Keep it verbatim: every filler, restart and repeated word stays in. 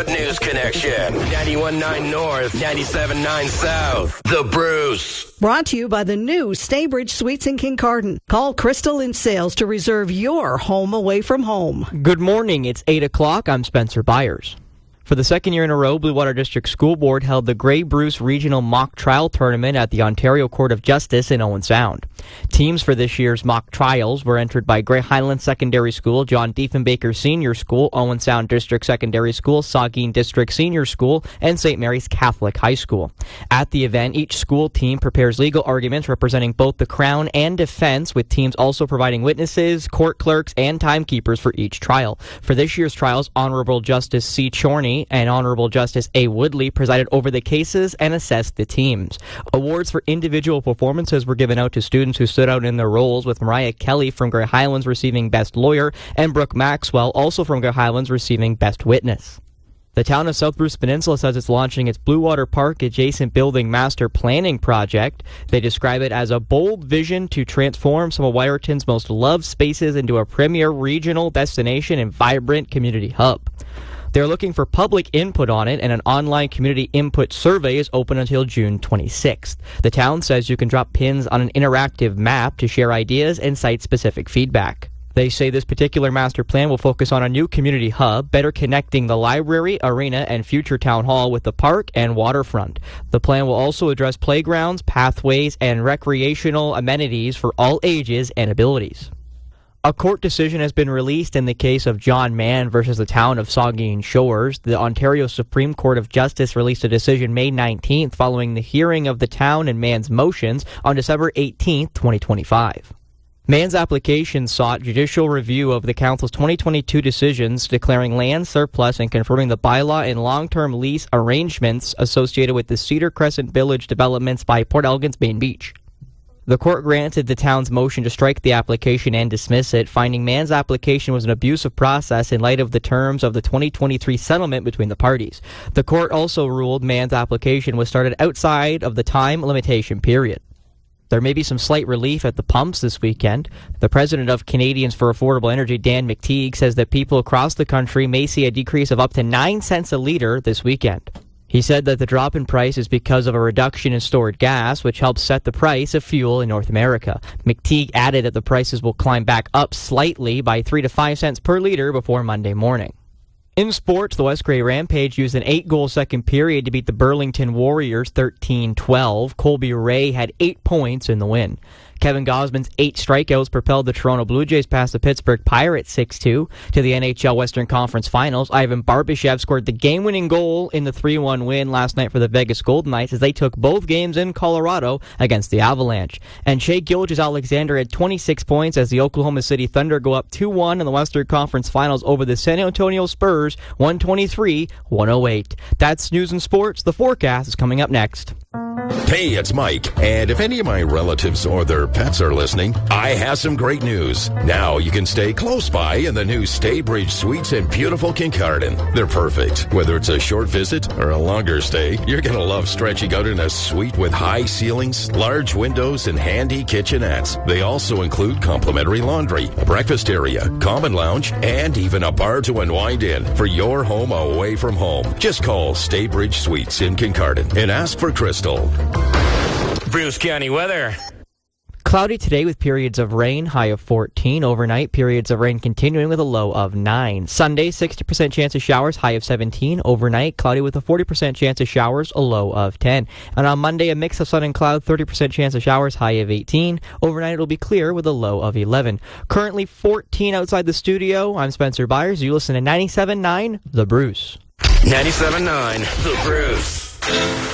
Good News Connection. ninety-one point nine North, ninety-seven point nine South. The Bruce. Brought to you by the new Staybridge Suites in Kincardine. Call Crystal in Sales to reserve your home away from home. Good morning. It's eight o'clock. I'm Spencer Byers. For the second year in a row, Blue Water District School Board held the Grey Bruce Regional Mock Trial Tournament at the Ontario Court of Justice in Owen Sound. Teams for this year's mock trials were entered by Grey Highlands Secondary School, John Diefenbaker Senior School, Owen Sound District Secondary School, Saugeen District Senior School, and Saint Mary's Catholic High School. At the event, each school team prepares legal arguments representing both the Crown and defense, with teams also providing witnesses, court clerks, and timekeepers for each trial. For this year's trials, Honorable Justice C. Chorney and Honorable Justice A. Woodley presided over the cases and assessed the teams. Awards for individual performances were given out to students who stood out in their roles, with Mariah Kelly from Grey Highlands receiving Best Lawyer and Brooke Maxwell, also from Grey Highlands, receiving Best Witness. The town of South Bruce Peninsula says it's launching its Blue Water Park adjacent building master planning project. They describe it as a bold vision to transform some of Wyerton's most loved spaces into a premier regional destination and vibrant community hub. They're looking for public input on it, and an online community input survey is open until June twenty-sixth. The town says you can drop pins on an interactive map to share ideas and site-specific feedback. They say this particular master plan will focus on a new community hub, better connecting the library, arena, and future town hall with the park and waterfront. The plan will also address playgrounds, pathways, and recreational amenities for all ages and abilities. A court decision has been released in the case of John Mann versus the town of Saugeen Shores. The Ontario Supreme Court of Justice released a decision May nineteenth following the hearing of the town and Mann's motions on December eighteenth, twenty twenty-five. Mann's application sought judicial review of the council's twenty twenty-two decisions declaring land surplus and confirming the bylaw and long-term lease arrangements associated with the Cedar Crescent Village developments by Port Elgin's Main Beach. The court granted the town's motion to strike the application and dismiss it, finding Mann's application was an abusive process in light of the terms of the twenty twenty-three settlement between the parties. The court also ruled Mann's application was started outside of the time limitation period. There may be some slight relief at the pumps this weekend. The president of Canadians for Affordable Energy, Dan McTeague, says that people across the country may see a decrease of up to nine cents a litre this weekend. He said that the drop in price is because of a reduction in stored gas, which helps set the price of fuel in North America. McTeague added that the prices will climb back up slightly by three to five cents per litre before Monday morning. In sports, the West Grey Rampage used an eight-goal second period to beat the Burlington Warriors thirteen twelve. Colby Ray had eight points in the win. Kevin Gosman's eight strikeouts propelled the Toronto Blue Jays past the Pittsburgh Pirates six two to the N H L Western Conference Finals. Ivan Barbashev scored the game-winning goal in the three one win last night for the Vegas Golden Knights as they took both games in Colorado against the Avalanche. And Shea Gilgeous-Alexander had twenty-six points as the Oklahoma City Thunder go up two one in the Western Conference Finals over the San Antonio Spurs, one twenty-three to one oh eight. That's news and sports. The forecast is coming up next. Hey, it's Mike, and if any of my relatives or their pets are listening, I have some great news. Now you can stay close by in the new Staybridge Suites in beautiful Kincardine. They're perfect. Whether it's a short visit or a longer stay, you're going to love stretching out in a suite with high ceilings, large windows, and handy kitchenettes. They also include complimentary laundry, a breakfast area, common lounge, and even a bar to unwind in for your home away from home. Just call Staybridge Suites in Kincardine and ask for Crystal. Bruce County weather. Cloudy today with periods of rain, high of fourteen. Overnight, periods of rain continuing with a low of nine. Sunday, sixty percent chance of showers, high of seventeen. Overnight, cloudy with a forty percent chance of showers, a low of ten. And on Monday, a mix of sun and cloud, thirty percent chance of showers, high of eighteen. Overnight, it'll be clear with a low of eleven. Currently fourteen outside the studio. I'm Spencer Byers. You listen to ninety-seven point nine The Bruce. ninety-seven point nine The Bruce.